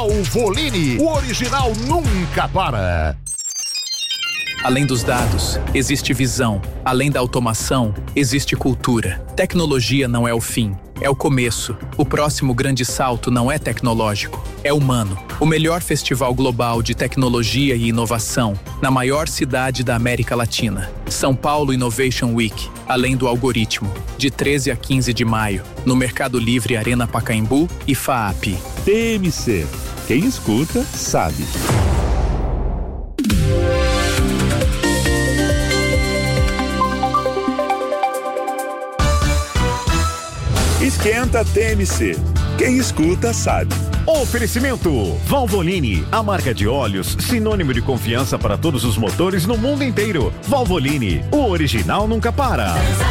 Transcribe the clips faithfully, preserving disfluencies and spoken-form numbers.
Valvoline, o original nunca para. Além dos dados, existe visão. Além da automação, existe cultura. Tecnologia não é o fim, é o começo. O próximo grande salto não é tecnológico, é humano. O melhor festival global de tecnologia e inovação, na maior cidade da América Latina. São Paulo Innovation Week, além do algoritmo, de treze a quinze de maio, no Mercado Livre Arena Pacaembu e FAAP. T M C. Quem escuta, sabe. Esquenta T M C. Quem escuta sabe. Oferecimento Valvoline, a marca de óleos sinônimo de confiança para todos os motores no mundo inteiro. Valvoline, o original nunca para.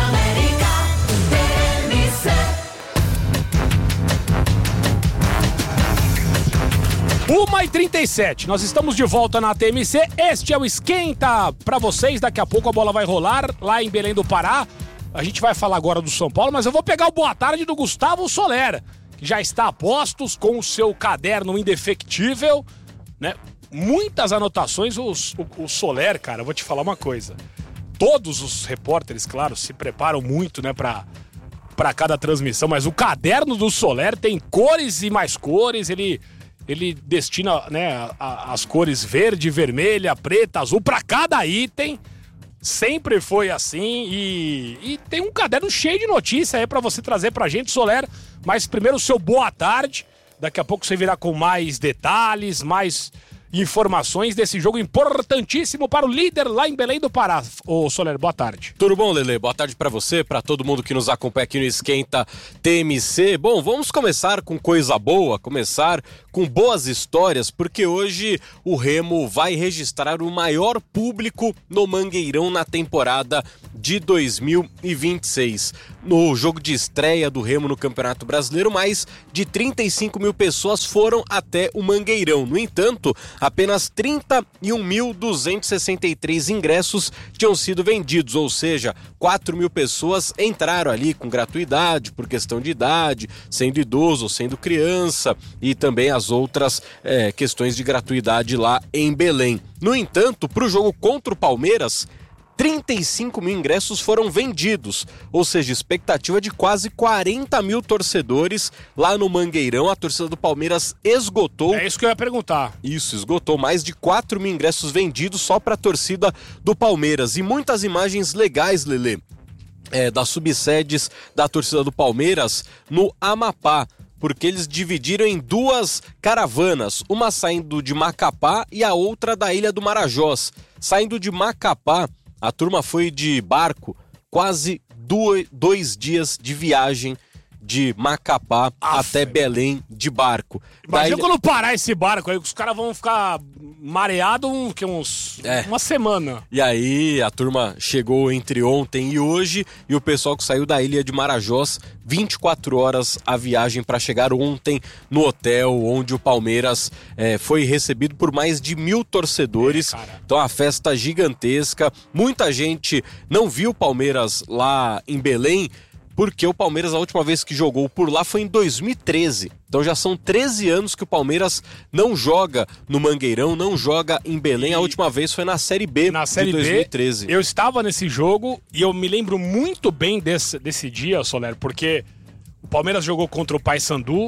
uma e trinta e sete, nós estamos de volta na T M C. Este é o Esquenta para vocês. Daqui a pouco a bola vai rolar lá em Belém do Pará. A gente vai falar agora do São Paulo, mas eu vou pegar o boa tarde do Gustavo Soler, que já está a postos com o seu caderno indefectível, né? Muitas anotações. O, o, o Soler, cara, eu vou te falar uma coisa. Todos os repórteres, claro, se preparam muito, né, pra, pra cada transmissão, mas o caderno do Soler tem cores e mais cores. Ele, ele destina, né, a, as cores verde, vermelha, preta, azul pra cada item. Sempre foi assim e, e tem um caderno cheio de notícias aí pra você trazer pra gente, Soler. Mas primeiro o seu boa tarde. Daqui a pouco você virá com mais detalhes, mais informações desse jogo importantíssimo para o líder lá em Belém do Pará. Ô Soler, boa tarde. Tudo bom, Lelê? Boa tarde pra você, pra todo mundo que nos acompanha aqui no Esquenta T M C. Bom, vamos começar com coisa boa, começar com boas histórias, porque hoje o Remo vai registrar o maior público no Mangueirão na temporada de dois mil e vinte e seis. No jogo de estreia do Remo no Campeonato Brasileiro, mais de trinta e cinco mil pessoas foram até o Mangueirão. No entanto, apenas trinta e um mil duzentos e sessenta e três ingressos tinham sido vendidos, ou seja, quatro mil pessoas entraram ali com gratuidade, por questão de idade, sendo idoso ou sendo criança, e também as outras é, questões de gratuidade lá em Belém. No entanto, para o jogo contra o Palmeiras, trinta e cinco mil ingressos foram vendidos, ou seja, expectativa de quase quarenta mil torcedores lá no Mangueirão. A torcida do Palmeiras esgotou. É isso que eu ia perguntar. Isso, esgotou mais de quatro mil ingressos vendidos só para a torcida do Palmeiras. E muitas imagens legais, Lelê, é, das subsedes da torcida do Palmeiras no Amapá, porque eles dividiram em duas caravanas, uma saindo de Macapá e a outra da Ilha do Marajós. Saindo de Macapá, a turma foi de barco, quase dois, dois dias de viagem de Macapá Aff, até Belém de barco. Imagina Daí... quando parar esse barco aí, os caras vão ficar mareados um, que uns, é. uma semana. E aí a turma chegou entre ontem e hoje, e o pessoal que saiu da Ilha de Marajós, vinte e quatro horas a viagem para chegar ontem no hotel onde o Palmeiras é, foi recebido por mais de mil torcedores. É, então a festa gigantesca. Muita gente não viu o Palmeiras lá em Belém, porque o Palmeiras, a última vez que jogou por lá foi em dois mil e treze. Então já são treze anos que o Palmeiras não joga no Mangueirão, não joga em Belém. A última vez foi na Série B na Série de dois mil e treze. B, eu estava nesse jogo e eu me lembro muito bem desse, desse dia, Soler, porque o Palmeiras jogou contra o Paysandu.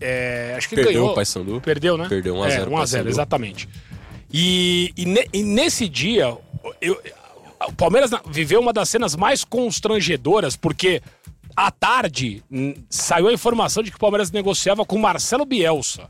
É, acho que Perdeu ganhou. o Paysandu. Perdeu, né? Perdeu um a zero. É, um a zero, exatamente. E, e, ne, e nesse dia, eu, o Palmeiras viveu uma das cenas mais constrangedoras, porque à tarde, saiu a informação de que o Palmeiras negociava com o Marcelo Bielsa.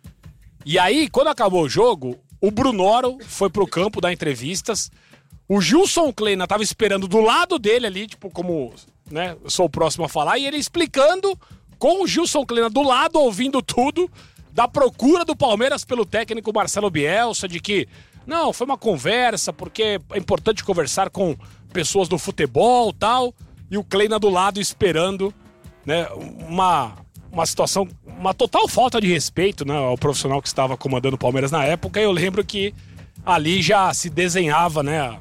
E aí, quando acabou o jogo, o Brunoro foi pro campo dar entrevistas. O Gilson Kleina tava esperando do lado dele ali, tipo, como, né, eu sou o próximo a falar, e ele explicando, com o Gilson Kleina do lado, ouvindo tudo, da procura do Palmeiras pelo técnico Marcelo Bielsa, de que, não, foi uma conversa, porque é importante conversar com pessoas do futebol e tal. E o Kleina do lado esperando, né, uma, uma situação, uma total falta de respeito, né, ao profissional que estava comandando o Palmeiras na época. E eu lembro que ali já se desenhava, né, a,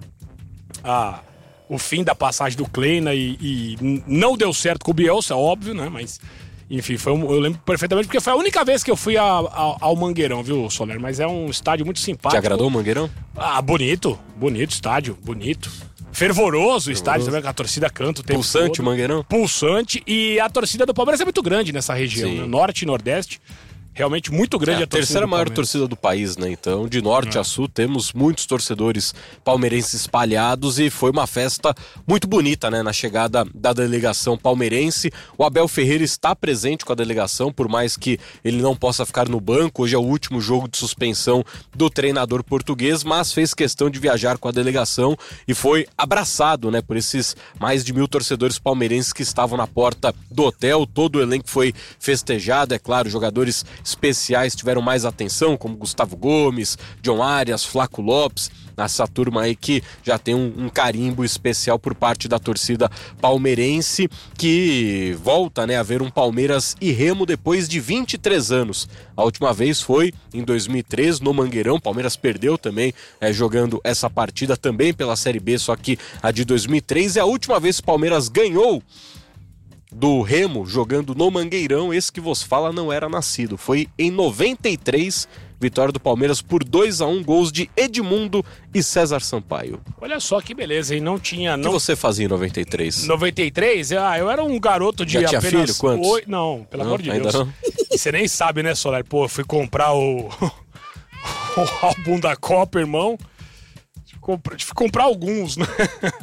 a, o fim da passagem do Kleina e, e não deu certo com o Bielsa, óbvio, né, mas... Enfim, foi um, eu lembro perfeitamente, porque foi a única vez que eu fui a, a, ao Mangueirão, viu, Soler? Mas é um estádio muito simpático. Te agradou o Mangueirão? Ah, bonito, bonito estádio, bonito. Fervoroso o estádio também, que a torcida canta o tempo Pulsante todo. o Mangueirão? Pulsante. E a torcida do Palmeiras é muito grande nessa região, né? Norte e Nordeste. Realmente muito grande é, a torcida. A terceira do maior Palmeiras. torcida do país, né? Então, de norte é. a sul, temos muitos torcedores palmeirenses espalhados e foi uma festa muito bonita, né? Na chegada da delegação palmeirense. O Abel Ferreira está presente com a delegação, por mais que ele não possa ficar no banco. Hoje é o último jogo de suspensão do treinador português, mas fez questão de viajar com a delegação e foi abraçado, né? Por esses mais de mil torcedores palmeirenses que estavam na porta do hotel. Todo o elenco foi festejado, é claro, jogadores especiais tiveram mais atenção, como Gustavo Gomes, John Arias, Flaco Lopes, essa turma aí que já tem um, um carimbo especial por parte da torcida palmeirense, que volta, né, a ver um Palmeiras e Remo depois de vinte e três anos. A última vez foi em dois mil e três, no Mangueirão. Palmeiras perdeu também, é, jogando essa partida também pela Série B, só que a de dois mil e três, e a última vez que o Palmeiras ganhou do Remo jogando no Mangueirão, esse que vos fala não era nascido. Foi em noventa e três, vitória do Palmeiras por dois a um, gols de Edmundo e César Sampaio. Olha só que beleza, hein? Não tinha... O Não... que você fazia em noventa e três? noventa e três? Ah, eu era um garoto de Já tinha apenas... filho? Quantos? Oi... Não, pelo Não, amor de ainda Deus. não? E você nem sabe, né, Soler? Pô, eu fui comprar o... o álbum da Copa, irmão. Tive que comprar, tive que comprar alguns, né?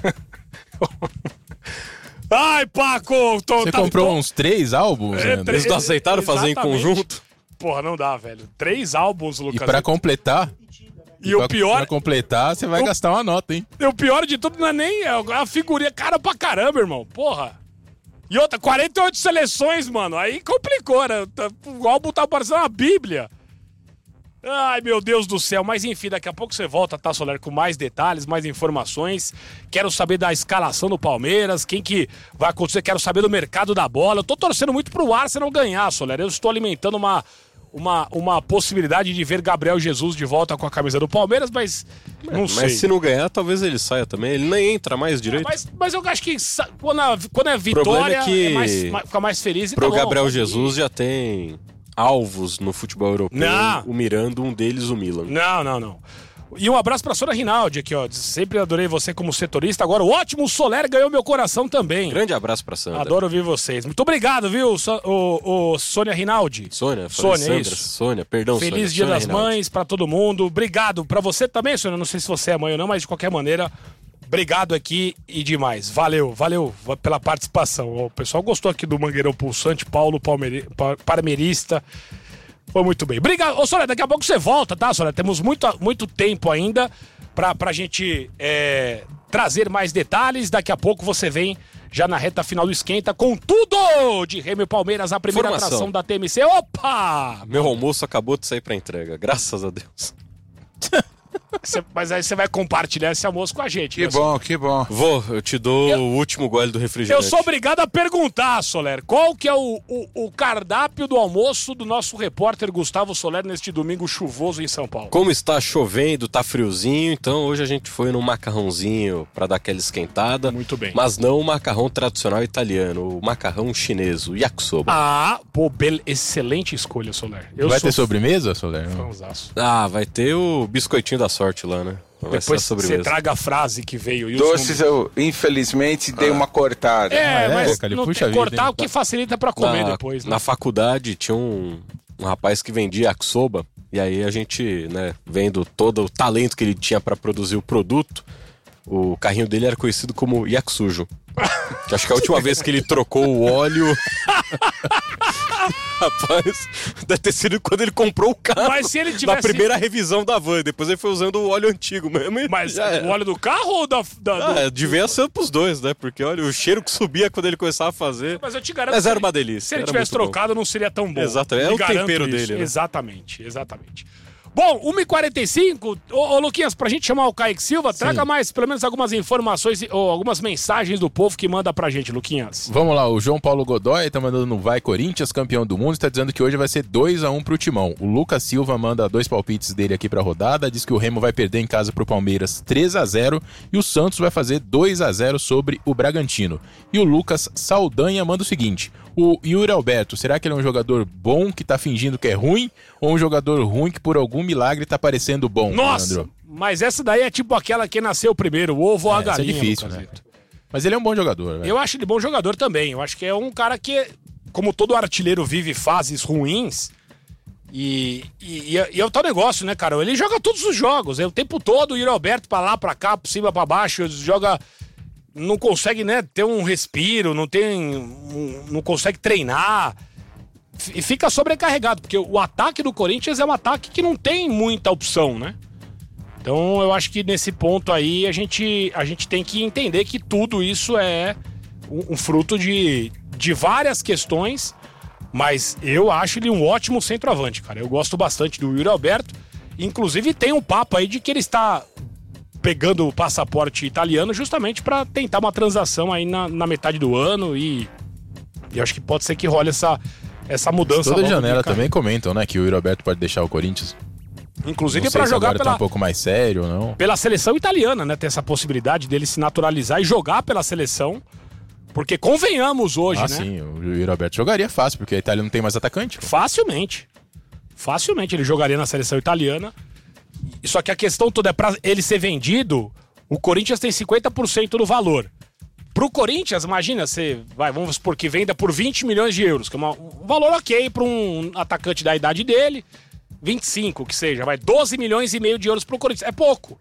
Ai, Paco! Tô, Você tá, comprou tô... uns três álbuns, É, André? Eles não aceitaram fazer em Exatamente. conjunto? Porra, não dá, velho. Três álbuns, E Lucas. pra completar... E o pior... Pra completar, você vai o... gastar uma nota, hein? E o pior de tudo não é nem a figurinha, cara pra caramba, irmão. Porra. E outra, quarenta e oito seleções, mano. Aí complicou, né? O álbum tá parecendo uma bíblia. Ai, meu Deus do céu. Mas enfim, daqui a pouco você volta, tá, Soler, com mais detalhes, mais informações. Quero saber da escalação do Palmeiras, quem que vai acontecer. Quero saber do mercado da bola. Eu tô torcendo muito pro Arsenal ganhar, Soler. Eu estou alimentando uma... Uma, uma possibilidade de ver Gabriel Jesus de volta com a camisa do Palmeiras, mas não mas sei. Mas se não ganhar, talvez ele saia também. Ele nem entra mais direito. É, mas, mas eu acho que quando, a, quando é vitória, é que é mais, mais, fica mais feliz. E pro tá bom, Gabriel pode ir. Jesus já tem alvos no futebol europeu. Não. O Miranda, um deles, o Milan. Não, não, não. E um abraço pra Sônia Rinaldi aqui, ó. Sempre adorei você como setorista. Agora o ótimo Soler ganhou meu coração também. Grande abraço pra Sandra. Adoro ouvir vocês. Muito obrigado, viu, so, o, o Sônia Rinaldi. Sônia, Sônia, Sandra, isso. Sônia, perdão, Feliz Sônia. Dia Sônia das Rinaldi. Mães pra todo mundo. Obrigado pra você também, Sônia. Não sei se você é mãe ou não, mas de qualquer maneira, obrigado aqui e demais. Valeu, valeu pela participação. O pessoal gostou aqui do Mangueirão Pulsante, Paulo Palmeiri, Parmeirista. Foi muito bem. Obrigado. Ô, Soler, daqui a pouco você volta, tá, Soler? Temos muito, muito tempo ainda pra, pra gente é, trazer mais detalhes. Daqui a pouco você vem já na reta final do Esquenta com tudo de Remo e Palmeiras, a primeira Formação. atração da T M C. Opa! Meu almoço acabou de sair pra entrega, graças a Deus. Cê, mas aí você vai compartilhar esse almoço com a gente. Que né, bom, que bom. Vou, eu te dou Eu- o último gole do refrigerante. Eu sou obrigado a perguntar, Soler, qual que é o, o, o cardápio do almoço do nosso repórter Gustavo Soler neste domingo chuvoso em São Paulo? Como está chovendo, tá friozinho, então hoje a gente foi no macarrãozinho pra dar aquela esquentada. Muito bem. Mas não o macarrão tradicional italiano, o macarrão chinês, o yakisoba. Ah, pô, bel- excelente escolha, Soler. Eu Vai sou ter sobremesa, Soler? fãzaço. Ah, vai ter o biscoitinho da sorte lá, né? Vai ser a Depois você sobremesa. traga a frase que veio. E os Doces números. eu, infelizmente, dei uma cortada. É, Ah, é, mas cara, não puxa tem, vida, cortar hein? o que facilita pra comer na, depois, né? na faculdade tinha um, um rapaz que vendia yakisoba, e aí a gente, né, vendo todo o talento que ele tinha pra produzir o produto, o carrinho dele era conhecido como yaksujo. Acho que a última vez que ele trocou o óleo... Rapaz, deve ter sido quando ele comprou o carro. Mas se ele Na tivesse- primeira revisão da van, depois ele foi usando o óleo antigo mesmo. e Mas já era. o óleo do carro ou da... da do- Ah, devia ser pros dois, né? Porque olha, o cheiro que subia quando ele começava a fazer. Mas eu te garanto Mas que era se uma ele- delícia. Se ele era tivesse muito bom. trocado, não seria tão bom. Exatamente, é Te o garanto tempero isso. dele, né? Exatamente, exatamente. Bom, uma e quarenta e cinco, ô, ô Luquinhas, pra gente chamar o Kaique Silva, Sim. traga mais, pelo menos algumas informações ou algumas mensagens do povo que manda pra gente, Luquinhas. Vamos lá, o João Paulo Godoy tá mandando no Vai Corinthians, campeão do mundo, está dizendo que hoje vai ser dois a um pro Timão. O Lucas Silva manda dois palpites dele aqui pra rodada, diz que o Remo vai perder em casa pro Palmeiras três a zero e o Santos vai fazer dois a zero sobre o Bragantino. E o Lucas Saldanha manda o seguinte: o Yuri Alberto, será que ele é um jogador bom que tá fingindo que é ruim ou um jogador ruim que por algum milagre tá parecendo bom? Nossa, Leandro? Mas essa daí é tipo aquela que nasceu primeiro, o ovo ou a é, galinha. Essa é difícil, né? Mas ele é um bom jogador, velho. Eu acho ele bom jogador também. Eu acho que é um cara que, como todo artilheiro vive fases ruins, e, e, e é o tal negócio, né, cara? Ele joga todos os jogos, é o tempo todo, o Yuri Alberto pra lá, pra cá, por cima, pra baixo, joga... Não consegue, né, ter um respiro, não tem... Um, não consegue treinar... E fica sobrecarregado, porque o ataque do Corinthians é um ataque que não tem muita opção, né? Então eu acho que nesse ponto aí a gente, a gente tem que entender que tudo isso é um, um fruto de, de várias questões, mas eu acho ele um ótimo centroavante, cara. Eu gosto bastante do Yuri Alberto, inclusive tem um papo aí de que ele está pegando o passaporte italiano justamente para tentar uma transação aí na, na metade do ano e, e eu acho que pode ser que role essa... Essa mudança. Toda janela também comentam, né, que o Yuri Alberto pode deixar o Corinthians. Inclusive para jogar agora pela tá um pouco mais sério ou não. Pela seleção italiana, né, ter essa possibilidade dele se naturalizar e jogar pela seleção. Porque convenhamos hoje, ah, né? sim, o Yuri Alberto jogaria fácil, porque a Itália não tem mais atacante. Pô. Facilmente. Facilmente ele jogaria na seleção italiana. Só que a questão toda é para ele ser vendido, o Corinthians tem cinquenta por cento do valor. Pro Corinthians, imagina, você vai, vamos supor que venda por vinte milhões de euros, que é uma, um valor ok para um atacante da idade dele, vinte e cinco, que seja, vai doze milhões e meio de euros pro Corinthians, é pouco.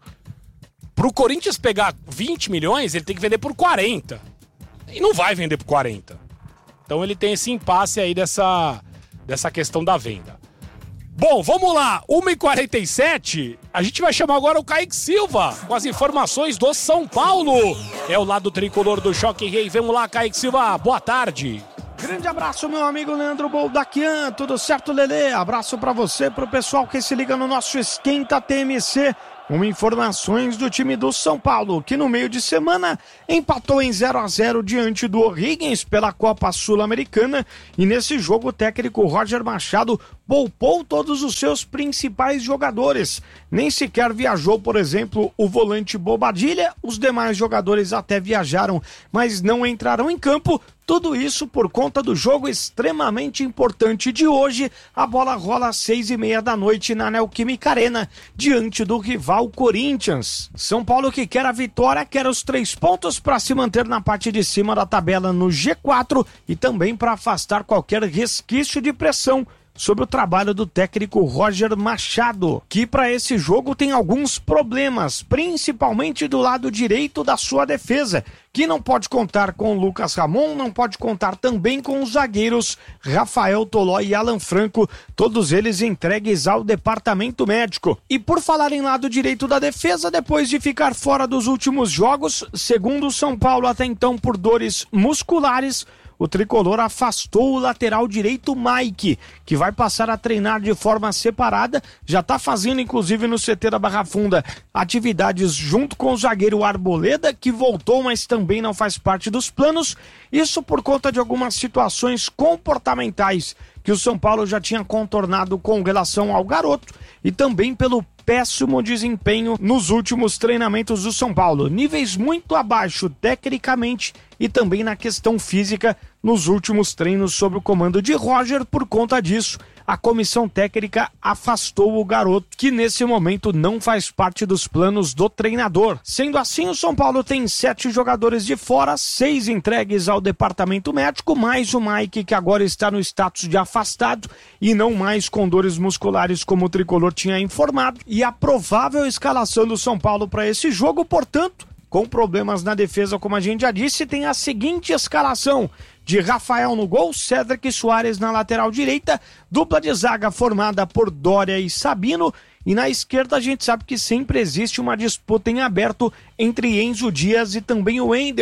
Pro Corinthians pegar vinte milhões, ele tem que vender por quarenta, e não vai vender por quarenta. Então ele tem esse impasse aí dessa, dessa questão da venda. Bom, vamos lá, uma e quarenta e sete, a gente vai chamar agora o Kaique Silva com as informações do São Paulo. É o lado tricolor do Choque Rei. Vamos lá, Kaique Silva, boa tarde. Grande abraço, meu amigo Leandro Boldaquian, tudo certo, Lelê? Abraço pra você, pro pessoal que se liga no nosso Esquenta T M C. Com informações do time do São Paulo, que no meio de semana empatou em zero a zero diante do O'Higgins pela Copa Sul-Americana. E nesse jogo o técnico Roger Machado poupou todos os seus principais jogadores. Nem sequer viajou, por exemplo, o volante Bobadilha. Os demais jogadores até viajaram, mas não entraram em campo. Tudo isso por conta do jogo extremamente importante de hoje. A bola rola às seis e meia da noite na Neoquímica Arena, diante do rival Corinthians. São Paulo que quer a vitória, quer os três pontos para se manter na parte de cima da tabela no G quatro e também para afastar qualquer resquício de pressão sobre o trabalho do técnico Roger Machado, que para esse jogo tem alguns problemas, principalmente do lado direito da sua defesa, que não pode contar com o Lucas Ramon, não pode contar também com os zagueiros Rafael Toló e Alan Franco, todos eles entregues ao departamento médico. E por falar em lado direito da defesa, depois de ficar fora dos últimos jogos, segundo o São Paulo até então por dores musculares, o tricolor afastou o lateral direito Mike, que vai passar a treinar de forma separada, já está fazendo inclusive no C T da Barra Funda atividades junto com o zagueiro Arboleda, que voltou, mas também não faz parte dos planos, isso por conta de algumas situações comportamentais que o São Paulo já tinha contornado com relação ao garoto e também pelo péssimo desempenho nos últimos treinamentos do São Paulo, níveis muito abaixo tecnicamente e também na questão física nos últimos treinos sob o comando de Roger. Por conta disso, a comissão técnica afastou o garoto, que nesse momento não faz parte dos planos do treinador. Sendo assim, o São Paulo tem sete jogadores de fora, seis entregues ao departamento médico, mais o Mike, que agora está no status de afastado e não mais com dores musculares como o tricolor tinha informado. E a provável escalação do São Paulo para esse jogo, portanto, com problemas na defesa, como a gente já disse, tem a seguinte escalação: de Rafael no gol, Cédric Soares na lateral direita, dupla de zaga formada por Dória e Sabino, e na esquerda a gente sabe que sempre existe uma disputa em aberto entre Enzo Dias e também o Wendel.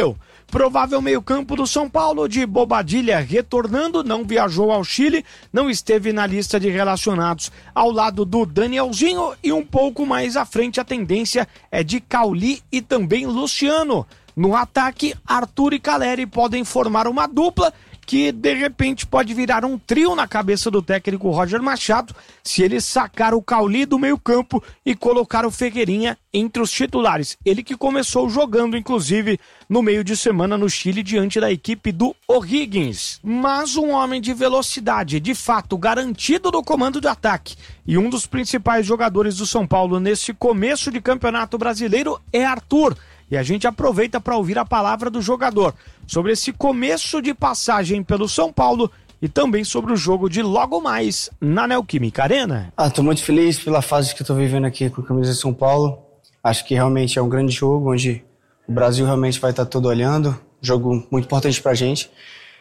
Provável meio-campo do São Paulo, de Bobadilha retornando, não viajou ao Chile, não esteve na lista de relacionados ao lado do Danielzinho, e um pouco mais à frente a tendência é de Cauli e também Luciano. No ataque, Arthur e Caleri podem formar uma dupla que de repente pode virar um trio na cabeça do técnico Roger Machado se ele sacar o Cauli do meio campo e colocar o Ferreirinha entre os titulares. Ele que começou jogando, inclusive, no meio de semana no Chile diante da equipe do O'Higgins. Mas um homem de velocidade, de fato, garantido do comando de ataque e um dos principais jogadores do São Paulo nesse começo de campeonato brasileiro é Arthur. E a gente aproveita para ouvir a palavra do jogador sobre esse começo de passagem pelo São Paulo e também sobre o jogo de logo mais na Neoquímica Arena. Ah, tô muito feliz pela fase que eu tô vivendo aqui com a camisa de São Paulo. Acho que realmente é um grande jogo, onde o Brasil realmente vai estar todo olhando. Um jogo muito importante pra gente.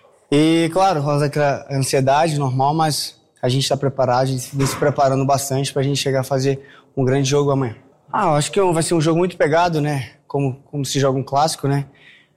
E, claro, rola aquela ansiedade normal, mas a gente tá preparado, a gente vem se preparando bastante pra gente chegar a fazer um grande jogo amanhã. Ah, eu acho que vai ser um jogo muito pegado, né? Como, como se joga um clássico, né?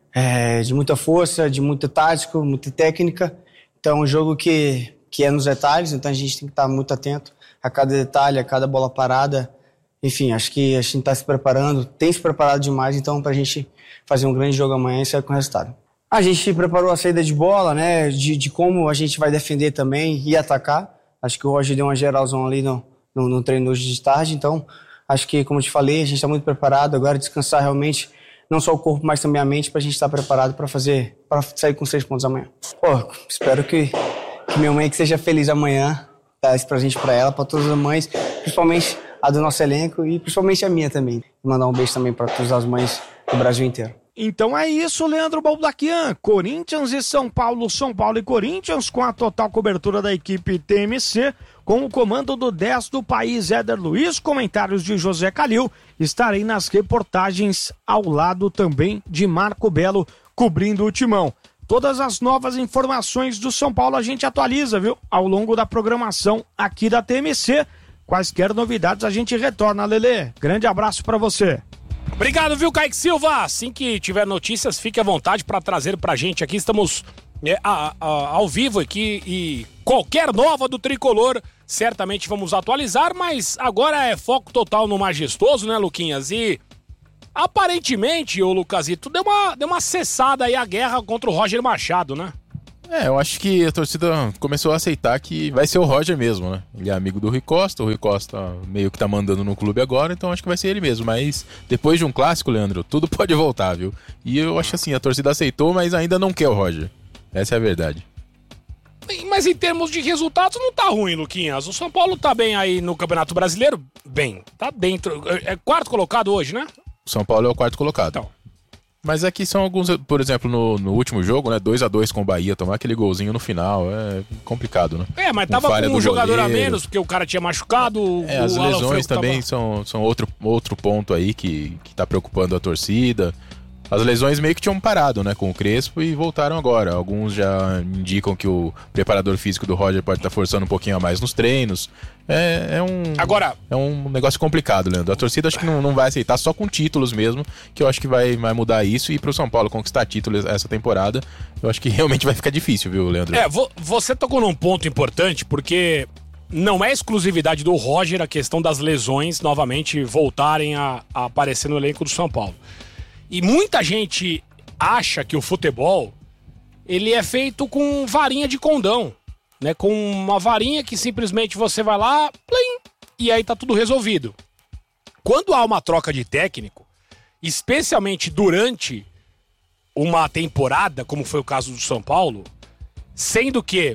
É, de muita força, de muito tático, muita técnica. Então, é um jogo que, que é nos detalhes, então a gente tem que estar muito atento a cada detalhe, a cada bola parada. Enfim, acho que a gente está se preparando, tem se preparado demais, então, para a gente fazer um grande jogo amanhã e sair com o resultado. A gente preparou a saída de bola, né? De, de como a gente vai defender também e atacar. Acho que o Roger deu uma geralzão ali no, no, no treino hoje de tarde, então... Acho que, como eu te falei, a gente está muito preparado. Agora descansar realmente, não só o corpo, mas também a mente, para a gente estar preparado para fazer, para sair com seis pontos amanhã. Pô, espero que, que minha mãe que seja feliz amanhã, dar esse presente para ela, para todas as mães, principalmente a do nosso elenco e principalmente a minha também. E mandar um beijo também para todas as mães do Brasil inteiro. Então é isso, Leandro Baldaquian. Corinthians e São Paulo, São Paulo e Corinthians, com a total cobertura da equipe T M C, com o comando do dez do país, Éder Luiz, comentários de José Calil. Estarei nas reportagens ao lado também de Marco Belo, cobrindo o timão. Todas as novas informações do São Paulo a gente atualiza, viu? Ao longo da programação aqui da T M C. Quaisquer novidades a gente retorna, Lelê. Grande abraço pra você. Obrigado, viu, Kaique Silva? Assim que tiver notícias, fique à vontade para trazer pra gente aqui. Estamos é, a, a, ao vivo aqui e qualquer nova do Tricolor, certamente vamos atualizar, mas agora é foco total no Majestoso, né, Luquinhas? E aparentemente, ô Lucasito, deu uma, deu uma cessada aí a guerra contra o Roger Machado, né? É, eu acho que a torcida começou a aceitar que vai ser o Roger mesmo, né? Ele é amigo do Rui Costa, o Rui Costa meio que tá mandando no clube agora, então acho que vai ser ele mesmo. Mas depois de um clássico, Leandro, tudo pode voltar, viu? E eu acho assim, a torcida aceitou, mas ainda não quer o Roger. Essa é a verdade. Mas em termos de resultados não tá ruim, Luquinhas. O São Paulo tá bem aí no Campeonato Brasileiro? Bem, tá dentro. É quarto colocado hoje, né? O São Paulo é o quarto colocado. Então. Mas aqui são alguns, por exemplo, no, no último jogo, né, dois a dois com o Bahia, tomar aquele golzinho no final, é complicado, né? É, mas tava com um jogador a menos, porque o cara tinha machucado. É, as lesões também tava... são, são outro, outro ponto aí que, que tá preocupando a torcida. As lesões meio que tinham parado, né, com o Crespo e voltaram agora. Alguns já indicam que o preparador físico do Roger pode estar forçando um pouquinho a mais nos treinos. É, é um agora, é um negócio complicado, Leandro. A torcida acho que não, não vai aceitar, só com títulos mesmo, que eu acho que vai, vai mudar isso. E pro São Paulo conquistar títulos essa temporada, eu acho que realmente vai ficar difícil, viu, Leandro? É, vo, você tocou num ponto importante, porque não é exclusividade do Roger a questão das lesões novamente voltarem a, a aparecer no elenco do São Paulo. E muita gente acha que o futebol, ele é feito com varinha de condão, né? Com uma varinha que simplesmente você vai lá, plim, e aí tá tudo resolvido. Quando há uma troca de técnico, especialmente durante uma temporada, como foi o caso do São Paulo, sendo que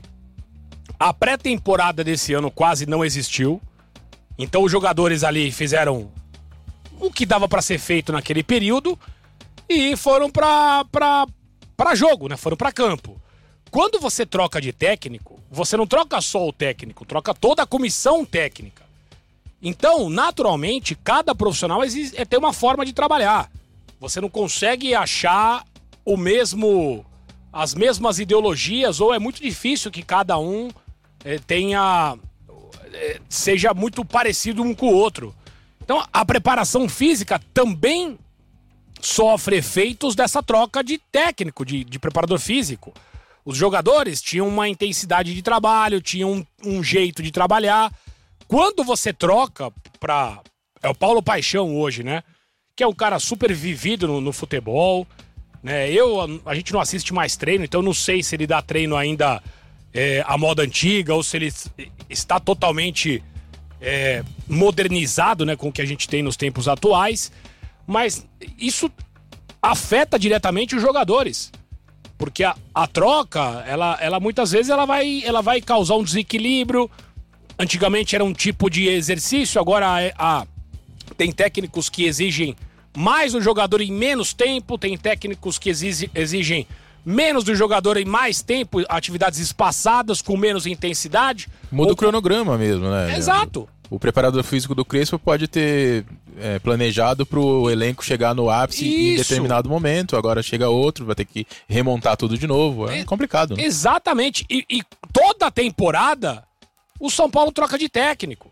a pré-temporada desse ano quase não existiu, então os jogadores ali fizeram o que dava para ser feito naquele período, e foram pra, pra, pra jogo, né? Foram pra campo. Quando você troca de técnico, você não troca só o técnico, troca toda a comissão técnica. Então, naturalmente, cada profissional existe, é, tem uma forma de trabalhar. Você não consegue achar o mesmo, as mesmas ideologias, ou é muito difícil que cada um é, tenha, é, seja muito parecido um com o outro. Então, a preparação física também sofre efeitos dessa troca de técnico, de, de preparador físico. Os jogadores tinham uma intensidade de trabalho, tinham um, um jeito de trabalhar. Quando você troca pra... É o Paulo Paixão hoje, né? Que é um cara super vivido no, no futebol, né? Eu, a, a gente não assiste mais treino, então não sei se ele dá treino ainda é, à moda antiga ou se ele está totalmente é, modernizado, né, com o que a gente tem nos tempos atuais. Mas isso afeta diretamente os jogadores. Porque a, a troca, ela, ela muitas vezes ela vai, ela vai causar um desequilíbrio. Antigamente era um tipo de exercício, agora a, a, tem técnicos que exigem mais do jogador em menos tempo, tem técnicos que exige, exigem menos do jogador em mais tempo, atividades espaçadas, com menos intensidade. Muda ou... o cronograma mesmo, né? Exato. O preparador físico do Crespo pode ter é, planejado para o elenco chegar no ápice Isso. em determinado momento, agora chega outro, vai ter que remontar tudo de novo. É, é complicado. Né? Exatamente. E, e toda temporada o São Paulo troca de técnico.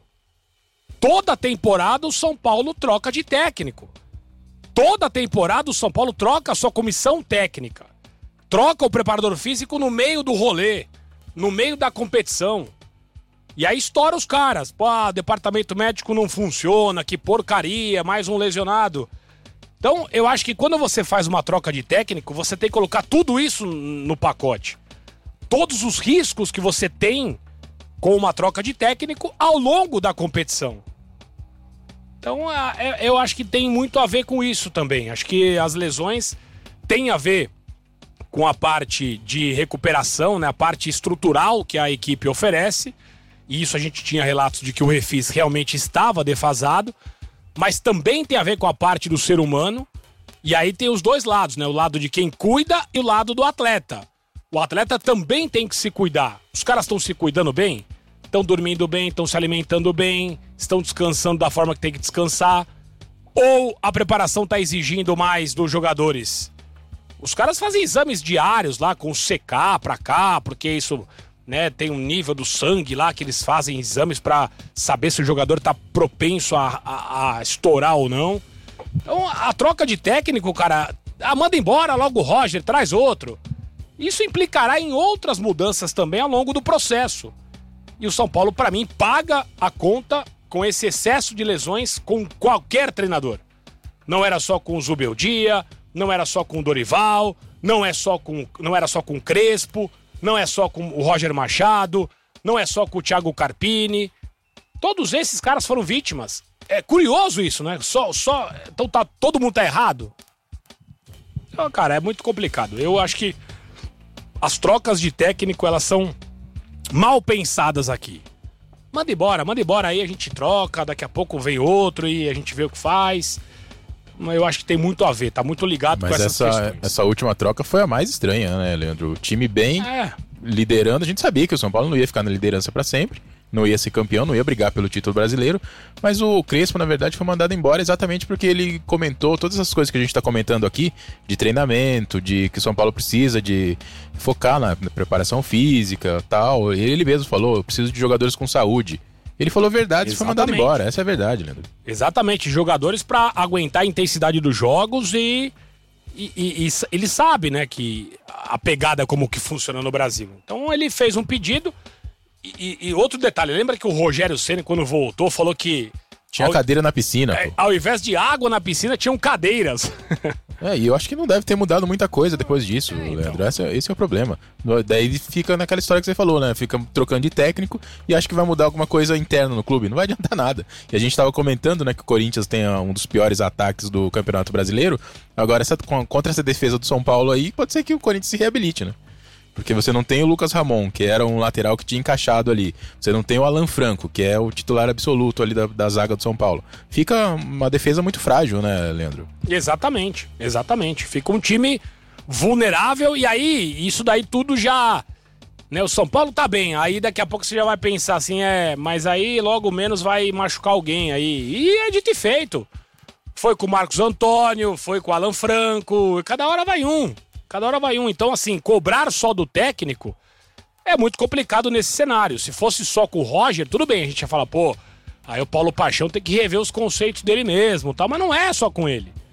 Toda temporada o São Paulo troca de técnico. Toda temporada o São Paulo troca a sua comissão técnica. Troca o preparador físico no meio do rolê, no meio da competição. E aí estoura os caras. Pô, ah, departamento médico não funciona, que porcaria, mais um lesionado. Então, eu acho que quando você faz uma troca de técnico, você tem que colocar tudo isso no pacote. Todos os riscos que você tem com uma troca de técnico ao longo da competição. Então, eu acho que tem muito a ver com isso também. Acho que as lesões têm a ver com a parte de recuperação, né? A parte estrutural que a equipe oferece. E isso a gente tinha relatos de que o Refis realmente estava defasado, mas também tem a ver com a parte do ser humano. E aí tem os dois lados, né? O lado de quem cuida e o lado do atleta. O atleta também tem que se cuidar. Os caras estão se cuidando bem? Estão dormindo bem, estão se alimentando bem, estão descansando da forma que tem que descansar? Ou a preparação está exigindo mais dos jogadores? Os caras fazem exames diários lá com o C K pra cá, porque isso... Né, tem um nível do sangue lá que eles fazem exames pra saber se o jogador tá propenso a, a, a estourar ou não. Então a troca de técnico, cara, ah, manda embora logo o Roger, traz outro. Isso implicará em outras mudanças também ao longo do processo. E o São Paulo, pra mim, paga a conta com esse excesso de lesões com qualquer treinador. Não era só com o Zubeldia, não era só com o Dorival, não, é só com, não era só com o Crespo, não é só com o Roger Machado, não é só com o Thiago Carpini. Todos esses caras foram vítimas. É curioso isso, né? Só, só, então tá, todo mundo tá errado? Então, cara, é muito complicado. Eu acho que as trocas de técnico, elas são mal pensadas aqui. Manda embora, manda embora aí, a gente troca, daqui a pouco vem outro e a gente vê o que faz. Mas eu acho que tem muito a ver, tá muito ligado Mas com essas essa, questões. essa última troca foi a mais estranha, né, Leandro? O time bem é. liderando, a gente sabia que o São Paulo não ia ficar na liderança pra sempre, não ia ser campeão, não ia brigar pelo título brasileiro, mas o Crespo, na verdade, foi mandado embora exatamente porque ele comentou todas essas coisas que a gente tá comentando aqui, de treinamento, de que o São Paulo precisa de focar na, na preparação física, tal. Ele mesmo falou, eu preciso de jogadores com saúde. Ele falou verdade e foi mandado embora. Essa é a verdade, Leandro. Exatamente. Jogadores pra aguentar a intensidade dos jogos e, e, e, e ele sabe, né, que a pegada como que funciona no Brasil. Então ele fez um pedido e, e outro detalhe. Lembra que o Rogério Ceni, quando voltou, falou que... Tinha ao, cadeira na piscina. É, ao invés de água na piscina, tinham cadeiras. É, e eu acho que não deve ter mudado muita coisa depois disso, é, Leandro. então. Esse, é, esse é o problema. Daí fica naquela história que você falou, né? Fica trocando de técnico e acha que vai mudar alguma coisa interna no clube. Não vai adiantar nada. E a gente tava comentando, né, que o Corinthians tem um dos piores ataques do Campeonato Brasileiro. Agora, essa, contra essa defesa do São Paulo aí, pode ser que o Corinthians se reabilite, né? Porque você não tem o Lucas Ramon, que era um lateral que tinha encaixado ali. Você não tem o Alan Franco, que é o titular absoluto ali da, da zaga do São Paulo. Fica uma defesa muito frágil, né, Leandro? Exatamente, exatamente. Fica um time vulnerável e aí, isso daí tudo já... Né, o São Paulo tá bem, aí daqui a pouco você já vai pensar assim, é, mas aí logo menos vai machucar alguém aí. E é dito e feito. Foi com o Marcos Antônio, foi com o Alan Franco, e cada hora vai um. Cada hora vai um. Então, assim, cobrar só do técnico é muito complicado nesse cenário. Se fosse só com o Roger, tudo bem, a gente ia falar, pô, aí o Paulo Paixão tem que rever os conceitos dele mesmo, tal, mas não é só com ele.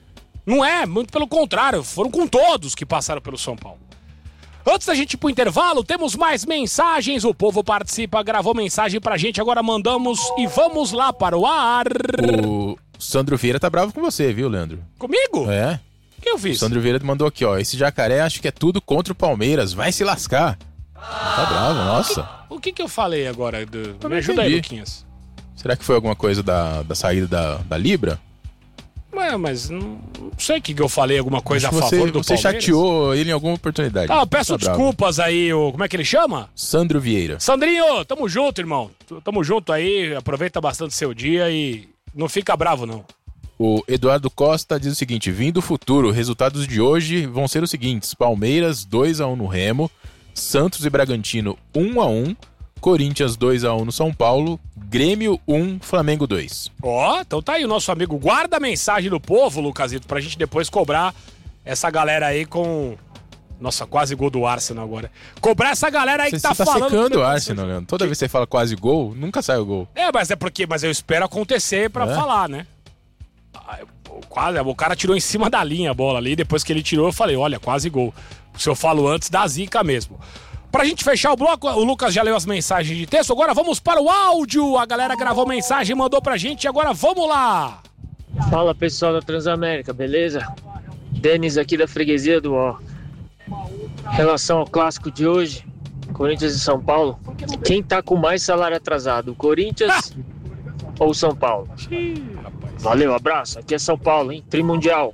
Não é, muito pelo contrário, foram com todos que passaram pelo São Paulo. Antes da gente ir pro intervalo, temos mais mensagens. O povo participa, gravou mensagem pra gente, agora mandamos e vamos lá para o ar. O Sandro Vieira tá bravo com você, viu, Leandro? Comigo? É. O que eu fiz? O Sandro Vieira mandou aqui, ó. Esse jacaré acho que é tudo contra o Palmeiras, vai se lascar. Tá bravo, nossa. O que que eu falei agora? Do... Eu Me não ajuda aí, entendi. Luquinhas. Será que foi alguma coisa da, da saída da, da Libra? Ué, mas não, não sei o que que eu falei, alguma coisa Acho a que você, favor do você Palmeiras. chateou ele em alguma oportunidade. Ah, eu peço Tá bravo. desculpas aí, o... como é que ele chama? Sandro Vieira. Sandrinho, tamo junto, irmão. Tamo junto aí, aproveita bastante seu dia e não fica bravo, não. O Eduardo Costa diz o seguinte: vindo do futuro, resultados de hoje vão ser os seguintes: Palmeiras dois a um no Remo, Santos e Bragantino um a um, Corinthians dois a um no São Paulo, Grêmio um, Flamengo dois. Ó, oh, então tá aí o nosso amigo. Guarda a mensagem do povo, Lucasito, pra gente depois cobrar essa galera aí com... Nossa, quase gol do Arsenal agora. Cobrar essa galera aí Você que tá, tá falando... secando o Arsenal, Leandro. Toda vez que você fala quase gol, nunca sai o gol. É, mas é porque... Mas eu espero acontecer pra É? falar, né? Ah, eu- Quase, o cara tirou em cima da linha a bola ali. Depois que ele tirou, eu falei, olha, quase gol. Se eu falo antes, dá zica mesmo. Pra gente fechar o bloco, o Lucas já leu as mensagens de texto. Agora vamos para o áudio. A galera gravou mensagem, mandou pra gente. Agora vamos lá. Fala pessoal da Transamérica, beleza? Denis aqui da freguesia do Ó. Em relação ao clássico de hoje, Corinthians e São Paulo, quem tá com mais salário atrasado, o Corinthians ou o São Paulo? Valeu, abraço. Aqui é São Paulo, hein? Trimundial.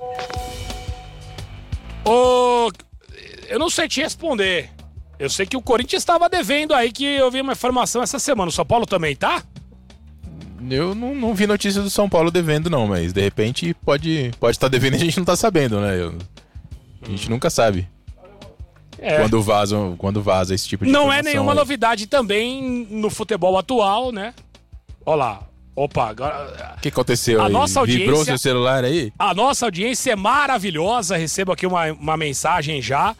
Ô, eu não sei te responder. Eu sei que o Corinthians estava devendo aí, que eu vi uma informação essa semana. O São Paulo também tá? Eu não, não vi notícia do São Paulo devendo, não, mas de repente pode pode estar devendo e a gente não tá sabendo, né? Eu- a gente nunca sabe. É. Quando vaza, quando vaza esse tipo de Não é informação nenhuma aí. novidade também no futebol atual, né? Olha lá. Opa, agora... O que aconteceu A aí? nossa audiência- Vibrou seu celular aí? A nossa audiência é maravilhosa. Recebo aqui uma, uma mensagem já.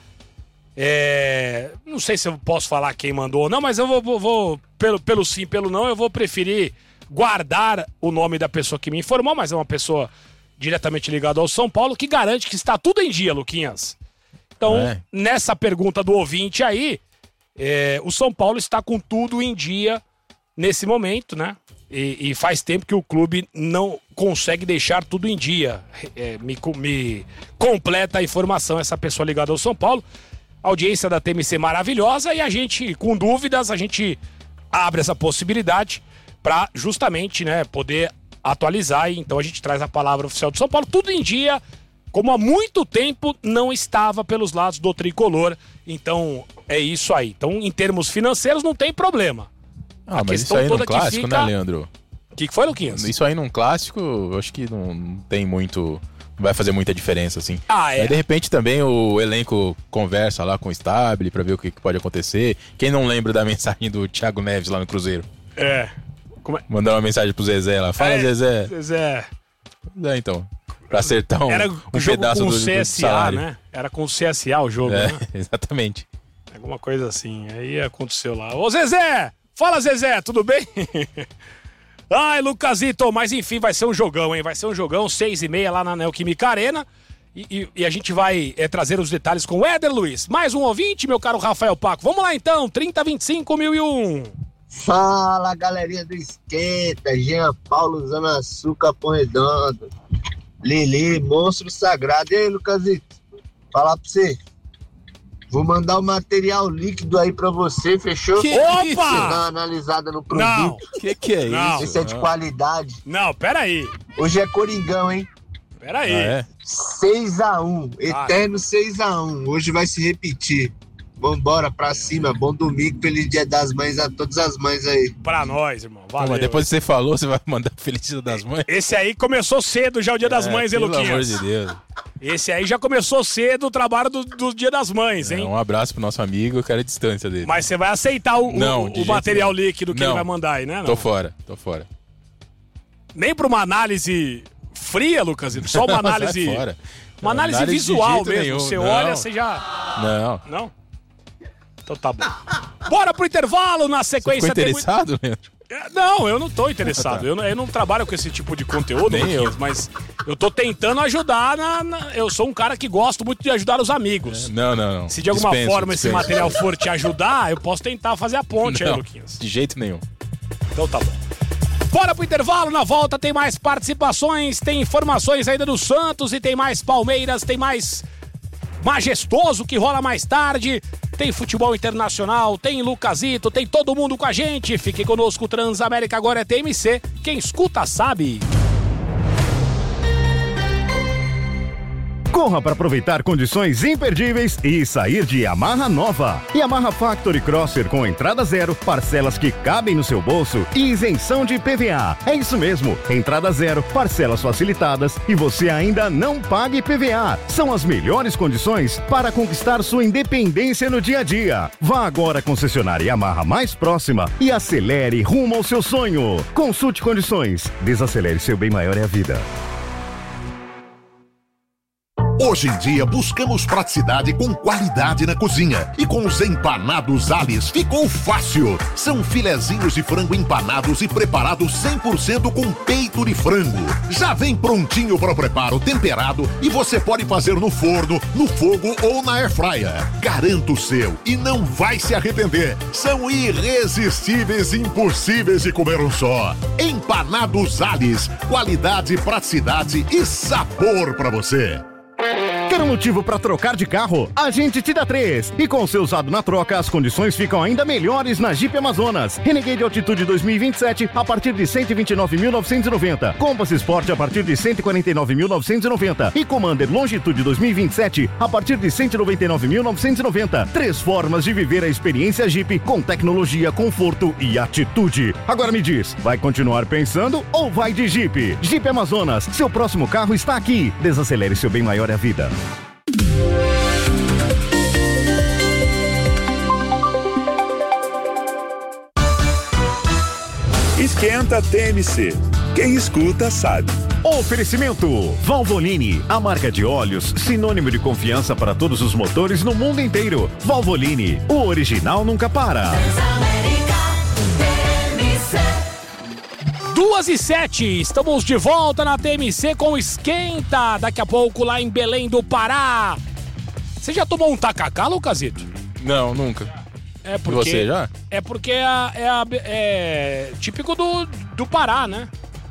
É, não sei se eu posso falar quem mandou ou não, mas eu vou, vou- vou- pelo, pelo sim, pelo não, eu vou preferir guardar o nome da pessoa que me informou, mas é uma pessoa diretamente ligada ao São Paulo, que garante que está tudo em dia, Luquinhas. Então, É. nessa pergunta do ouvinte aí, é, o São Paulo está com tudo em dia nesse momento, né? E, e faz tempo que o clube não consegue deixar tudo em dia. É, me, co- me completa a informação essa pessoa ligada ao São Paulo. Audiência da T M C maravilhosa e a gente, com dúvidas, a gente abre essa possibilidade para justamente, né, poder atualizar. E então a gente traz a palavra oficial do São Paulo, tudo em dia, como há muito tempo não estava pelos lados do tricolor. Então é isso aí. Então, em termos financeiros, não tem problema. Ah, A mas isso questão aí num toda que clássico, fica- né, Leandro? O que, que foi, Luquinhas? Isso aí num clássico, eu acho que não, não tem muito... Não vai fazer muita diferença, assim. Ah, é. Aí, de repente, também o elenco conversa lá com o Stabile pra ver o que, que pode acontecer. Quem não lembra da mensagem do Thiago Neves lá no Cruzeiro? É. Como é? Mandando uma mensagem pro Zezé lá. Fala, É, Zezé. Zezé. É, então. Pra acertar um, Era um o jogo pedaço com do, o do C S A, salário. né? Era com o C S A o jogo, É, né? exatamente. Alguma coisa assim. Aí aconteceu lá. Ô, Zezé! Fala, Zezé, tudo bem? Ai, Lucasito, mas enfim, vai ser um jogão, hein? Vai ser um jogão, seis e meia lá na Neoquímica Arena. E, e- e a gente vai é, trazer os detalhes com o Éder Luiz. Mais um ouvinte, meu caro Rafael Paco. Vamos lá então, trinta, vinte e cinco, mil e um. Fala, galerinha do Esquenta, Jean Paulo, Zona Sul, Capão Redondo, Lili, monstro sagrado. E aí, Lucasito, falar pra você, vou mandar o material líquido aí pra você, fechou? Que Você isso? dá uma analisada no produto. Não. Que que é Não. isso? Esse é de qualidade. Não, peraí. Hoje é Coringão, hein? Peraí. Ah, é? seis a um, eterno seis a um. Hoje vai se repetir. Vambora pra cima, bom domingo, feliz dia das mães a todas as mães aí. Pra nós, irmão. Não, Valeu. mas depois que você falou, você vai mandar Feliz Dia das Mães? Esse aí começou cedo já o Dia das É, Mães, hein, pelo Luquinhas? amor de Deus. Esse aí já começou cedo o trabalho do, do Dia das Mães, É, hein? um abraço pro nosso amigo, eu quero a distância dele. Mas você vai aceitar o, o- Não, o de jeito material nenhum. líquido que Não. ele vai mandar aí, né? Não? Tô fora, tô fora. Nem pra uma análise fria, Lucas, só uma Não, análise... sai fora. Uma Não, análise análise de visual jeito mesmo. nenhum, Você não. olha, você já... Não. Não? Então tá bom. Bora pro intervalo, na Você sequência... ficou tem muito- interessado, Leandro? É, Não, eu não tô interessado. Tá. Eu, não, eu não trabalho com esse tipo de conteúdo, Nem Luquinhas, eu. mas Eu tô tentando ajudar na, na... Eu sou um cara que gosto muito de ajudar os amigos. É, não, não, não. Se de alguma dispenso, forma dispenso. esse material for te ajudar, eu posso tentar fazer a ponte não, aí, Luquinhas. De jeito nenhum. Então tá bom. Bora pro intervalo, na volta tem mais participações, tem informações ainda do Santos e tem mais Palmeiras, tem mais Majestoso que rola mais tarde, tem futebol internacional, tem Lucasito, tem todo mundo com a gente. Fique conosco, Transamérica agora é T M C, quem escuta sabe. Corra para aproveitar condições imperdíveis e sair de Yamaha nova. Yamaha Factory Crosser com entrada zero, parcelas que cabem no seu bolso e isenção de I P V A. É isso mesmo, entrada zero, parcelas facilitadas e você ainda não paga I P V A. São as melhores condições para conquistar sua independência no dia a dia. Vá agora à concessionária Yamaha mais próxima e acelere rumo ao seu sonho. Consulte condições, desacelere, seu bem maior é a vida. Hoje em dia, buscamos praticidade com qualidade na cozinha. E com os empanados Alice ficou fácil. São filezinhos de frango empanados e preparados cem por cento com peito de frango. Já vem prontinho para o preparo, temperado, e você pode fazer no forno, no fogo ou na airfryer. Garanto o seu e não vai se arrepender. São irresistíveis e impossíveis de comer um só. Empanados Alice. Qualidade, praticidade e sabor para você. Quer um motivo para trocar de carro? A gente te dá três. E com o seu usado na troca, as condições ficam ainda melhores na Jeep Amazonas. Renegade Altitude dois mil e vinte e sete a partir de cento e vinte e nove mil novecentos e noventa. Compass Sport a partir de cento e quarenta e nove mil novecentos e noventa. E Commander Longitude dois mil e vinte e sete a partir de cento e noventa e nove mil novecentos e noventa. Três formas de viver a experiência Jeep com tecnologia, conforto e atitude. Agora me diz, vai continuar pensando ou vai de Jeep? Jeep Amazonas, seu próximo carro está aqui. Desacelere, seu bem maior é a vida. Esquenta T M C. Quem escuta sabe. Oferecimento Valvoline, a marca de óleos sinônimo de confiança para todos os motores no mundo inteiro. Valvoline, o original nunca para. Duas e sete, estamos de volta na T M C com Esquenta, daqui a pouco lá em Belém do Pará. Você já tomou um tacacá, Lucasito? Não, nunca. É porque, e você já? É porque é, a, é, a, é típico do, do Pará, né?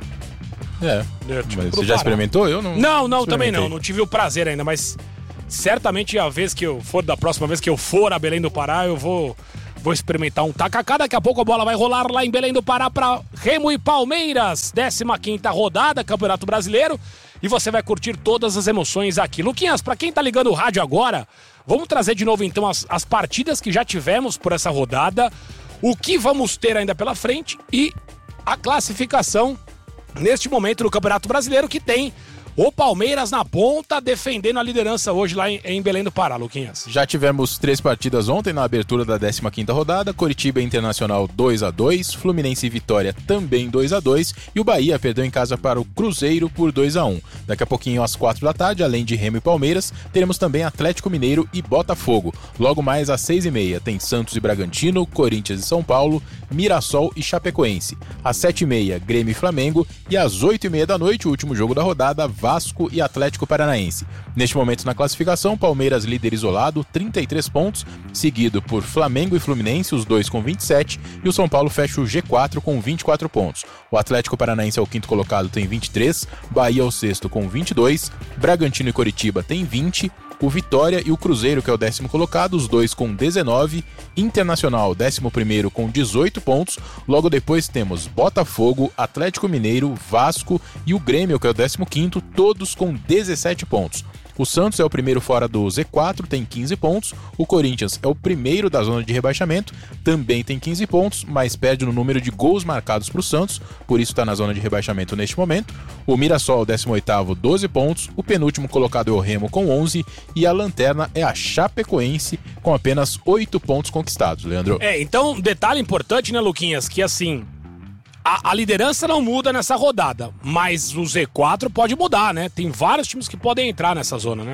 É, é tipo mas você já Pará. Experimentou? Eu não Não, não, também não, não tive o prazer ainda, mas certamente a vez que eu for, da próxima vez que eu for a Belém do Pará, eu vou... Vou experimentar um tacacá, daqui a pouco a bola vai rolar lá em Belém do Pará para Remo e Palmeiras, décima quinta rodada, Campeonato Brasileiro, e você vai curtir todas as emoções aqui. Luquinhas, para quem tá ligando o rádio agora, vamos trazer de novo então as, as partidas que já tivemos por essa rodada, o que vamos ter ainda pela frente e a classificação neste momento no Campeonato Brasileiro, que tem o Palmeiras na ponta, defendendo a liderança hoje lá em, em Belém do Pará, Luquinhas. Já tivemos três partidas ontem na abertura da décima quinta rodada. Coritiba Internacional dois a dois, Fluminense e Vitória também dois a dois e o Bahia perdeu em casa para o Cruzeiro por dois a um. Daqui a pouquinho às quatro da tarde, além de Remo e Palmeiras, teremos também Atlético Mineiro e Botafogo. Logo mais às seis e meia tem Santos e Bragantino, Corinthians e São Paulo, Mirassol e Chapecoense. Às sete e meia, Grêmio e Flamengo e às oito e meia da noite, o último jogo da rodada, Vasco e Atlético Paranaense. Neste momento na classificação, Palmeiras líder isolado, trinta e três pontos, seguido por Flamengo e Fluminense, os dois com vinte e sete, e o São Paulo fecha o G quatro com vinte e quatro pontos. O Atlético Paranaense é o quinto colocado, tem vinte e três, Bahia é o sexto com vinte e dois, Bragantino e Coritiba tem vinte, o Vitória e o Cruzeiro, que é o décimo colocado, os dois com dezenove, Internacional, décimo primeiro com dezoito pontos, logo depois temos Botafogo, Atlético Mineiro, Vasco e o Grêmio, que é o décimo quinto, todos com dezessete pontos. O Santos é o primeiro fora do Z quatro, tem quinze pontos. O Corinthians é o primeiro da zona de rebaixamento, também tem quinze pontos, mas perde no número de gols marcados para o Santos, por isso está na zona de rebaixamento neste momento. O Mirassol, décimo oitavo, doze pontos. O penúltimo colocado é o Remo com onze e a lanterna é a Chapecoense com apenas oito pontos conquistados, Leandro. É, então, detalhe importante, né, Luquinhas, que assim... A, a liderança não muda nessa rodada, mas o Z quatro pode mudar, né? Tem vários times que podem entrar nessa zona, né?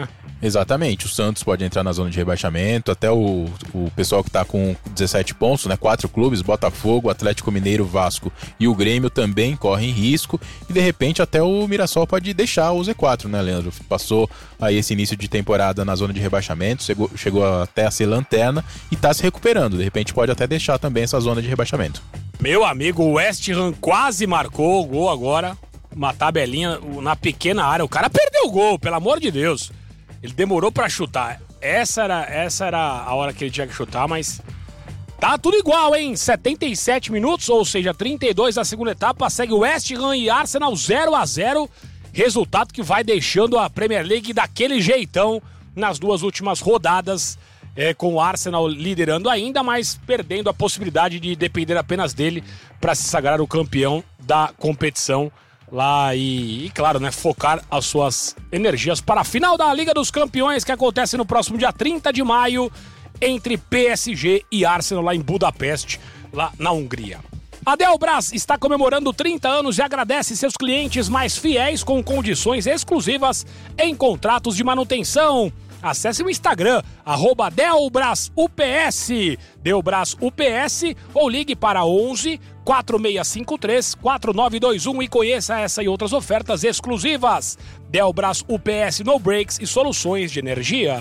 Exatamente, o Santos pode entrar na zona de rebaixamento, até o, o pessoal que está com dezessete pontos, né, quatro clubes, Botafogo, Atlético Mineiro, Vasco e o Grêmio também correm risco, e de repente até o Mirassol pode deixar o Z quatro, né, Leandro? Passou aí esse início de temporada na zona de rebaixamento, chegou, chegou até a ser lanterna e está se recuperando, de repente pode até deixar também essa zona de rebaixamento. Meu amigo, o West Ham quase marcou o gol agora, uma tabelinha na pequena área, o cara perdeu o gol, pelo amor de Deus. Ele demorou pra chutar. Essa era, essa era a hora que ele tinha que chutar, mas tá tudo igual, hein? setenta e sete minutos, ou seja, trinta e dois da segunda etapa, segue West Ham e Arsenal zero a zero. Resultado que vai deixando a Premier League daquele jeitão nas duas últimas rodadas, é, com o Arsenal liderando ainda, mas perdendo a possibilidade de depender apenas dele para se sagrar o campeão da competição lá e, e, claro, né, focar as suas energias para a final da Liga dos Campeões, que acontece no próximo dia trinta de maio, entre P S G e Arsenal lá em Budapeste, lá na Hungria. A Delbras está comemorando trinta anos e agradece seus clientes mais fiéis com condições exclusivas em contratos de manutenção. Acesse o Instagram, arroba DelbrasUPS, DelbrasUPS, ou ligue para onze, quatro seis cinco três, quatro nove dois um e conheça essa e outras ofertas exclusivas. Delbras U P S No Breaks e soluções de energia.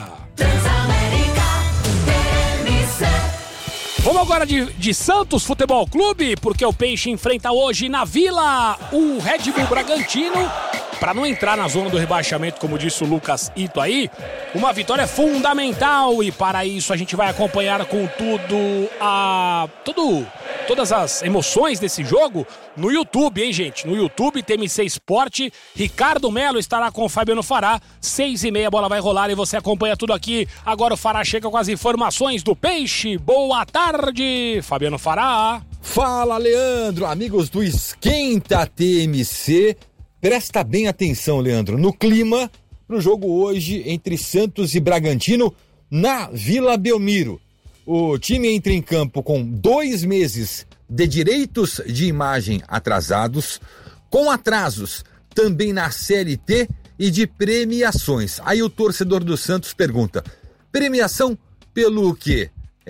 Vamos agora de, de Santos Futebol Clube, porque o Peixe enfrenta hoje na Vila o Red Bull Bragantino. Para não entrar na zona do rebaixamento, como disse o Lucas Ito aí, uma vitória fundamental, e para isso a gente vai acompanhar com tudo a tudo, todas as emoções desse jogo no YouTube, hein, gente? No YouTube, T M C Esporte, Ricardo Melo estará com o Fabiano Fará, seis e meia, a bola vai rolar e você acompanha tudo aqui. Agora o Fará chega com as informações do Peixe. Boa tarde, Fabiano Fará. Fala, Leandro, amigos do Esquenta T M C. Presta bem atenção, Leandro, no clima para o jogo hoje entre Santos e Bragantino na Vila Belmiro. O time entra em campo com dois meses de direitos de imagem atrasados, com atrasos também na C L T e de premiações. Aí o torcedor do Santos pergunta, premiação pelo quê?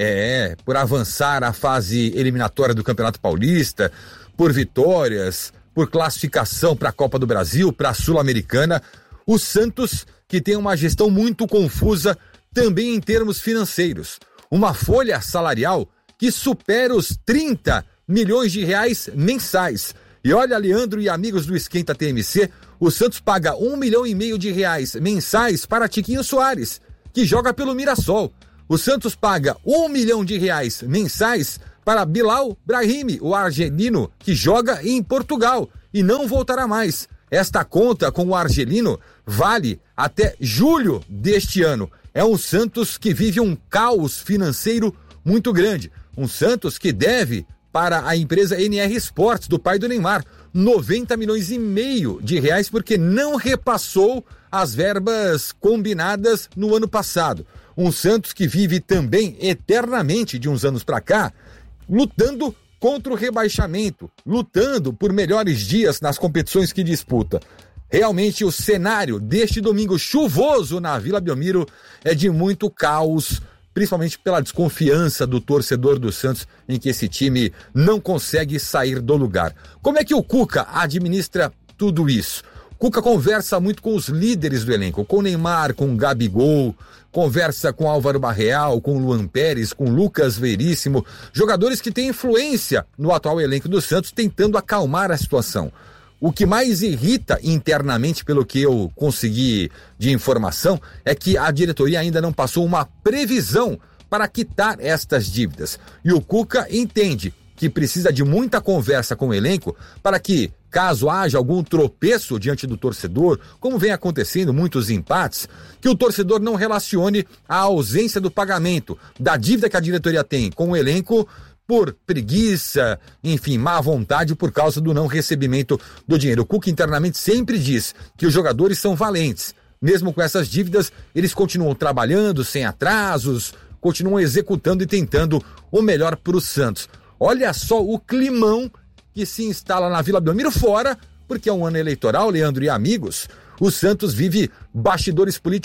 É, por avançar a fase eliminatória do Campeonato Paulista, por vitórias, por classificação para a Copa do Brasil, para a Sul-Americana. O Santos, que tem uma gestão muito confusa também em termos financeiros. Uma folha salarial que supera os trinta milhões de reais mensais. E olha, Leandro e amigos do Esquenta T M C, o Santos paga um milhão e meio de reais mensais para Tiquinho Soares, que joga pelo Mirassol. O Santos paga um milhão de reais mensais para Bilal Brahimi, o argelino, que joga em Portugal e não voltará mais. Esta conta com o argelino vale até julho deste ano. É um Santos que vive um caos financeiro muito grande. Um Santos que deve para a empresa N R Sports, do pai do Neymar, noventa milhões e meio de reais, porque não repassou as verbas combinadas no ano passado. Um Santos que vive também eternamente, de uns anos para cá, lutando contra o rebaixamento, lutando por melhores dias nas competições que disputa. Realmente o cenário deste domingo chuvoso na Vila Belmiro é de muito caos, principalmente pela desconfiança do torcedor do Santos em que esse time não consegue sair do lugar. Como é que o Cuca administra tudo isso? O Cuca conversa muito com os líderes do elenco, com o Neymar, com o Gabigol, conversa com Álvaro Barreal, com Luan Pérez, com Lucas Veríssimo, jogadores que têm influência no atual elenco do Santos, tentando acalmar a situação. O que mais irrita internamente, pelo que eu consegui de informação, é que a diretoria ainda não passou uma previsão para quitar estas dívidas. E o Cuca entende que precisa de muita conversa com o elenco para que, caso haja algum tropeço diante do torcedor, como vem acontecendo, muitos empates, que o torcedor não relacione a ausência do pagamento da dívida que a diretoria tem com o elenco por preguiça, enfim, má vontade por causa do não recebimento do dinheiro. O Cuca internamente sempre diz que os jogadores são valentes. Mesmo com essas dívidas, eles continuam trabalhando sem atrasos, continuam executando e tentando o melhor para o Santos. Olha só o climão que se instala na Vila Belmiro, fora, porque é um ano eleitoral, Leandro e amigos, o Santos vive bastidores políticos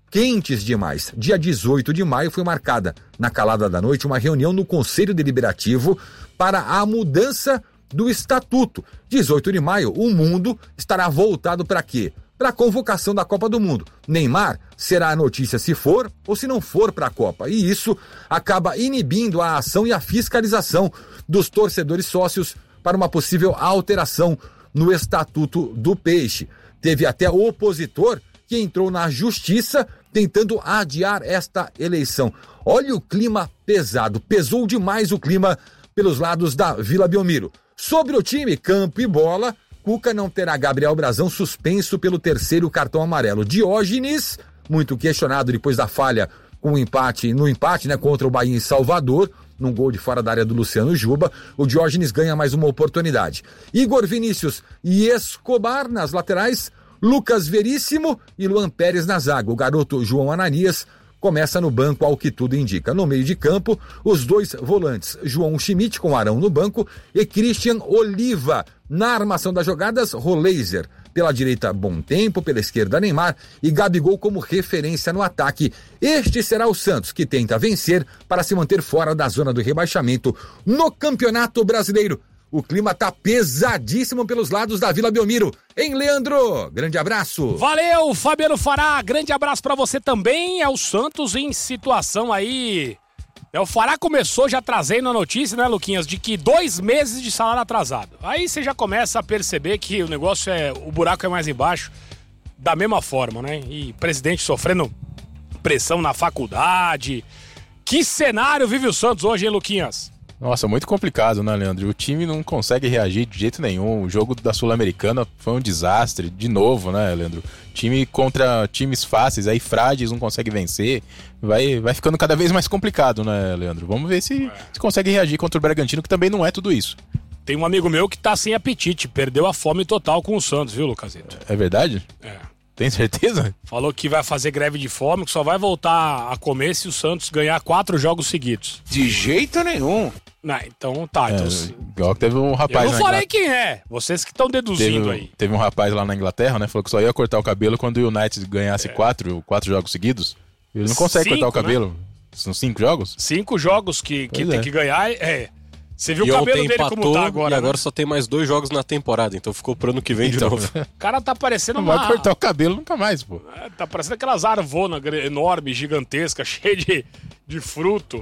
quentes demais. Dia dezoito de maio foi marcada, na calada da noite, uma reunião no Conselho Deliberativo para a mudança do Estatuto. dezoito de maio, o mundo estará voltado para quê? Para a convocação da Copa do Mundo. Neymar será a notícia se for ou se não for para a Copa. E isso acaba inibindo a ação e a fiscalização dos torcedores sócios para uma possível alteração no Estatuto do Peixe. Teve até o opositor que entrou na justiça tentando adiar esta eleição. Olha o clima pesado, pesou demais o clima pelos lados da Vila Belmiro. Sobre o time, campo e bola, Cuca não terá Gabriel Brazão suspenso pelo terceiro cartão amarelo. Diógenes, muito questionado depois da falha com o empate, no empate, né, contra o Bahia em Salvador, num gol de fora da área do Luciano Juba, o Diógenes ganha mais uma oportunidade. Igor Vinícius e Escobar nas laterais, Lucas Veríssimo e Luan Pérez na zaga. O garoto João Ananias começa no banco, ao que tudo indica. No meio de campo, os dois volantes, João Schmidt com Arão no banco e Christian Oliva. Na armação das jogadas, Roleiser. Pela direita, Bom Tempo, pela esquerda, Neymar e Gabigol como referência no ataque. Este será o Santos, que tenta vencer para se manter fora da zona do rebaixamento no Campeonato Brasileiro. O clima tá pesadíssimo pelos lados da Vila Belmiro. Hein, Leandro? Grande abraço. Valeu, Fabiano Fará. Grande abraço pra você também. É o Santos em situação aí. É, o Fará começou já trazendo a notícia, né, Luquinhas, de que dois meses de salário atrasado. Aí você já começa a perceber que o negócio é... o buraco é mais embaixo. Da mesma forma, né? E presidente sofrendo pressão na faculdade. Que cenário vive o Santos hoje, hein, Luquinhas? Nossa, muito complicado, né, Leandro? O time não consegue reagir de jeito nenhum. O jogo da Sul-Americana foi um desastre, de novo, né, Leandro? Time contra times fáceis, aí frágeis, não consegue vencer. Vai, vai ficando cada vez mais complicado, né, Leandro? Vamos ver se, é. se consegue reagir contra o Bragantino, que também não é tudo isso. Tem um amigo meu que tá sem apetite, perdeu a fome total com o Santos, viu, Lucasito? É verdade? É. Tem certeza? Falou que vai fazer greve de fome, que só vai voltar a comer se o Santos ganhar quatro jogos seguidos. De jeito nenhum. Não, então tá. É, Então, igual que teve um rapaz. eu não na falei Inglaterra. quem é, vocês que estão deduzindo Teve, aí. teve um rapaz lá na Inglaterra, né? Falou que só ia cortar o cabelo quando o United ganhasse é. quatro, quatro jogos seguidos. Ele não consegue Cinco, cortar o cabelo. Né? São cinco jogos? Cinco jogos que, que tem é. que ganhar. É. Você viu e o cabelo ontem dele empatou, como tá agora, e agora né? só tem mais dois jogos na temporada, então ficou pro ano que vem então, de novo. O cara tá parecendo não uma... vai cortar o cabelo nunca mais, pô. É, tá parecendo aquelas arvonas enormes, gigantescas, cheias de, de fruto.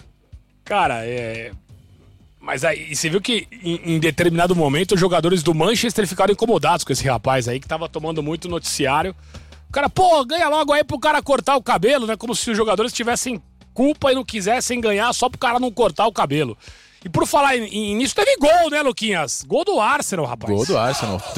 Cara, é... Mas aí, você viu que em, em determinado momento os jogadores do Manchester ficaram incomodados com esse rapaz aí, que tava tomando muito noticiário. O cara, pô, ganha logo aí pro cara cortar o cabelo, né? Como se os jogadores tivessem culpa e não quisessem ganhar só pro cara não cortar o cabelo. E por falar em, em, nisso, teve gol, né, Luquinhas? Gol do Arsenal, rapaz. Gol do Arsenal.